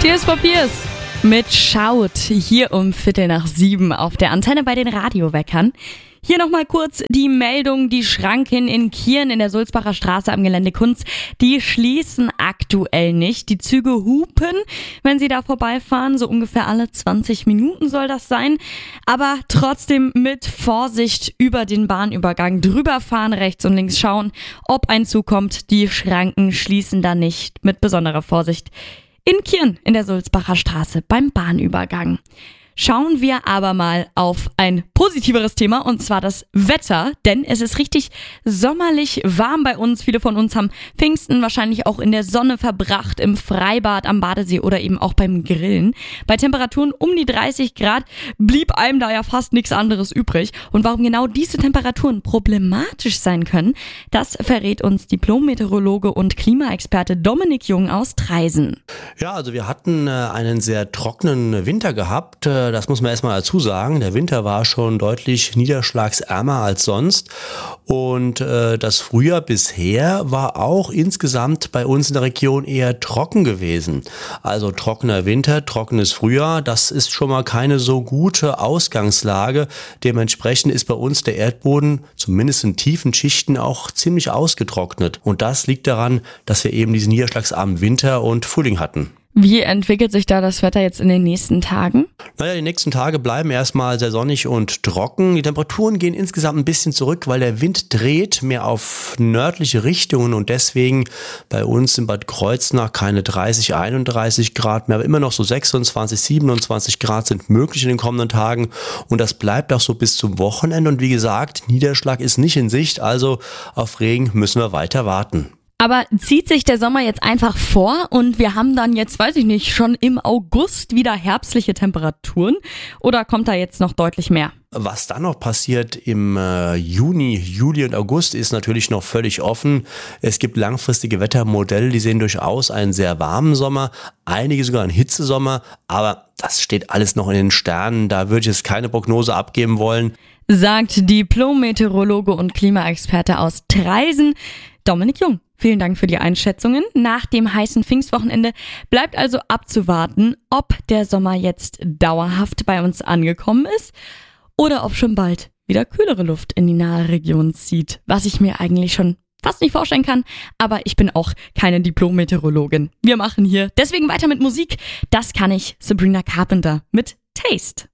Tears for Fears mit Schaut hier um 6:15 auf der Antenne bei den Radioweckern. Hier nochmal kurz die Meldung, die Schranken in Kirn in der Sulzbacher Straße am Gelände Kunz, die schließen aktuell nicht. Die Züge hupen, wenn sie da vorbeifahren, so ungefähr alle 20 Minuten soll das sein. Aber trotzdem mit Vorsicht über den Bahnübergang drüber fahren, rechts und links schauen, ob ein Zug kommt. Die Schranken schließen da nicht, mit besonderer Vorsicht. In Kirn in der Sulzbacher Straße beim Bahnübergang. Schauen wir aber mal auf ein positiveres Thema, und zwar das Wetter, denn es ist richtig sommerlich warm bei uns. Viele von uns haben Pfingsten wahrscheinlich auch in der Sonne verbracht, im Freibad, am Badesee oder eben auch beim Grillen. Bei Temperaturen um die 30 Grad blieb einem da ja fast nichts anderes übrig. Und warum genau diese Temperaturen problematisch sein können, das verrät uns Diplom-Meteorologe und Klimaexperte Dominik Jung aus Traisen. Ja, also wir hatten einen sehr trockenen Winter gehabt. Das muss man erstmal dazu sagen. Der Winter war schon deutlich niederschlagsärmer als sonst. Und das Frühjahr bisher war auch insgesamt bei uns in der Region eher trocken gewesen. Also trockener Winter, trockenes Frühjahr, das ist schon mal keine so gute Ausgangslage. Dementsprechend ist bei uns der Erdboden, zumindest in tiefen Schichten, auch ziemlich ausgetrocknet. Und das liegt daran, dass wir eben diesen niederschlagsarmen Winter und Frühling hatten. Wie entwickelt sich da das Wetter jetzt in den nächsten Tagen? Naja, die nächsten Tage bleiben erstmal sehr sonnig und trocken. Die Temperaturen gehen insgesamt ein bisschen zurück, weil der Wind dreht mehr auf nördliche Richtungen und deswegen bei uns in Bad Kreuznach keine 30, 31 Grad mehr, aber immer noch so 26, 27 Grad sind möglich in den kommenden Tagen und das bleibt auch so bis zum Wochenende und wie gesagt, Niederschlag ist nicht in Sicht, also auf Regen müssen wir weiter warten. Aber zieht sich der Sommer jetzt einfach vor und wir haben dann jetzt, weiß ich nicht, schon im August wieder herbstliche Temperaturen oder kommt da jetzt noch deutlich mehr? Was dann noch passiert im Juni, Juli und August ist natürlich noch völlig offen. Es gibt langfristige Wettermodelle, die sehen durchaus einen sehr warmen Sommer, einige sogar einen Hitzesommer, aber das steht alles noch in den Sternen, da würde ich jetzt keine Prognose abgeben wollen. Sagt Diplom-Meteorologe und Klimaexperte aus Traisen, Dominik Jung. Vielen Dank für die Einschätzungen. Nach dem heißen Pfingstwochenende bleibt also abzuwarten, ob der Sommer jetzt dauerhaft bei uns angekommen ist oder ob schon bald wieder kühlere Luft in die nahe Region zieht, was ich mir eigentlich schon fast nicht vorstellen kann, aber ich bin auch keine Diplom-Meteorologin. Wir machen hier deswegen weiter mit Musik. Das kann ich, Sabrina Carpenter mit Taste.